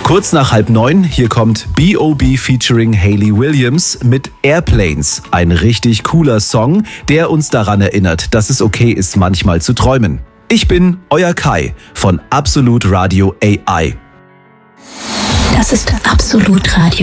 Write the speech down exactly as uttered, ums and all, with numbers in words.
Kurz nach halb neun, hier kommt B O B featuring Hayley Williams mit Airplanes. Ein richtig cooler Song, der uns daran erinnert, dass es okay ist, manchmal zu träumen. Ich bin euer Kai von Absolut Radio A I. Das ist Absolut Radio.